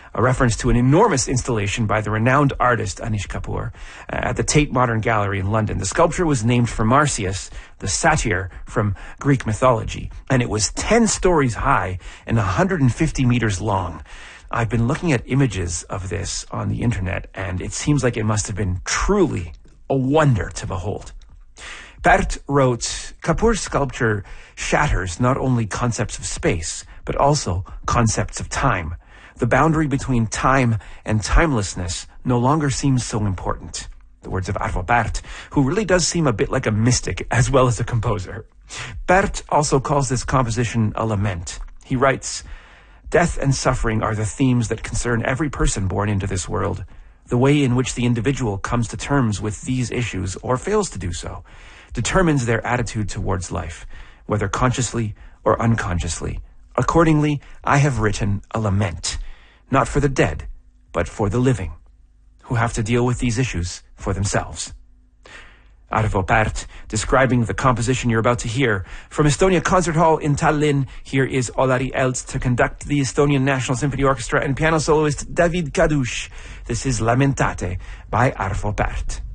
a reference to an enormous installation by the renowned artist Anish Kapoor at the Tate Modern Gallery in London. The sculpture was named for Marsyas, the satyr from Greek mythology, and it was 10 stories high and 150 meters long. I've been looking at images of this on the internet, and it seems like it must have been truly a wonder to behold. Pärt wrote, Kapoor's sculpture shatters not only concepts of space, but also concepts of time. The boundary between time and timelessness no longer seems so important. The words of Arvo Pärt, who really does seem a bit like a mystic as well as a composer. Pärt also calls this composition a lament. He writes, death and suffering are the themes that concern every person born into this world. The way in which the individual comes to terms with these issues, or fails to do so, determines their attitude towards life, whether consciously or unconsciously. Accordingly, I have written a lament, not for the dead, but for the living, who have to deal with these issues for themselves. Arvo Pärt, describing the composition you're about to hear. From Estonia Concert Hall in Tallinn, here is Olari Elts to conduct the Estonian National Symphony Orchestra and piano soloist David Kadush. This is Lamentate by Arvo Pärt.